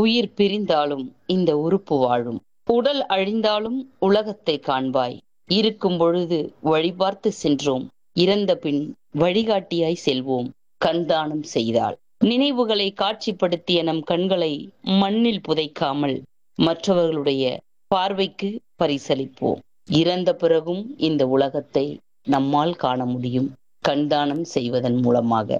உயிர் பிரிந்தாலும் இந்த உறுப்பு வாழும். உடல் அழிந்தாலும் உலகத்தை காண்பாய். இருக்கும் பொழுது வழிபார்த்து சென்றோம். இறந்த பின் வழிகாட்டியாய் செல்வோம். கண்தானம் செய்தால் நினைவுகளை காட்சிப்படுத்திய நம் கண்களை மண்ணில் புதைக்காமல் மற்றவர்களுடைய பார்வைக்கு பரிசளிப்போம். இறந்த பிறகும் இந்த உலகத்தை நம்மால் காண முடியும், கண்தானம் செய்வதன் மூலமாக.